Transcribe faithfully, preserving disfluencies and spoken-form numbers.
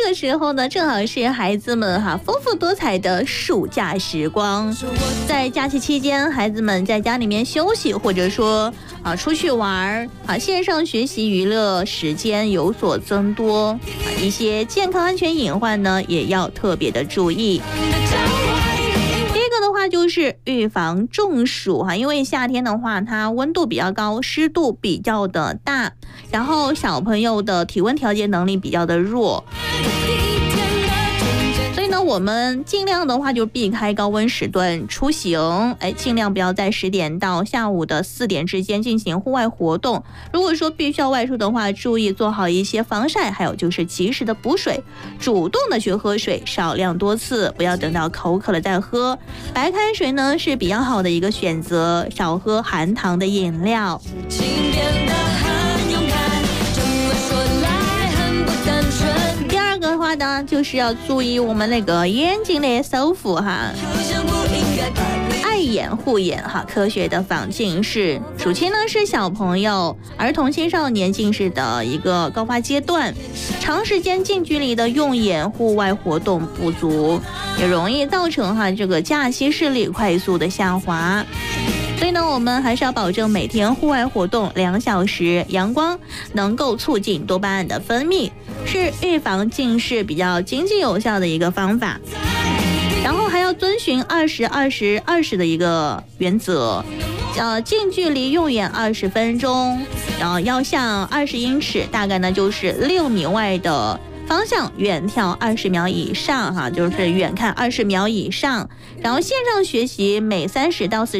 的时候呢，正好是孩子们哈丰富多彩的暑假时光。在假期期间，孩子们在家里面休息，或者说啊出去玩啊，线上学习娱乐时间有所增多，啊一些健康安全隐患呢也要特别的注意。的话就是预防中暑哈，因为夏天的话，它温度比较高，湿度比较的大，然后小朋友的体温调节能力比较的弱，所以呢，我们尽量的话就避开高温时段出行，哎，尽量不要在十点到下午的四点之间进行户外活动。如果说必须要外出的话，注意做好一些防晒，还有就是及时的补水，主动的去喝水，少量多次，不要等到口渴了再喝。白开水呢是比较好的一个选择，少喝含糖的饮料。第二个的话呢，就是要注意我们那个眼睛的修复哈。爱眼护眼哈，科学的防近视。暑期呢是小朋友、儿童、青少年近视的一个高发阶段，长时间近距离的用眼，户外活动不足，也容易造成哈这个假期视力快速的下滑。所以呢，我们还是要保证每天户外活动两小时，阳光能够促进多巴胺的分泌，是预防近视比较经济有效的一个方法。然后还要遵循二十二十二十的一个原则，呃，近距离用眼二十分钟，然后要向二十英尺，大概呢就是六米外的方向远眺二十秒以上哈，就是远看二十秒以上。然后线上学习每三十到四十